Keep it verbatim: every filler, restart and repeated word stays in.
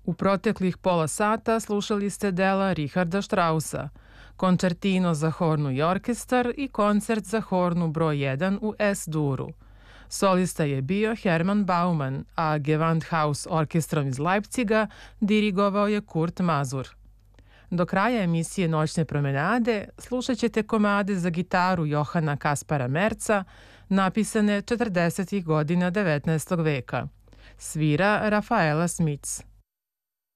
U proteklih pola sata slušali ste dela Richarda Straussa, koncertino za hornu i orkestar i koncert za hornu broj jedan u S-duru. Solista je bio Hermann Baumann, a Gewandhaus orkestrom iz Leipciga dirigovao je Kurt Mazur. Do kraja emisije Noćne promenade slušat ćete komade za gitaru Johana Kaspara Merca, napisane četrdesetih godina devetnaestog veka. Svira Rafaela Smits.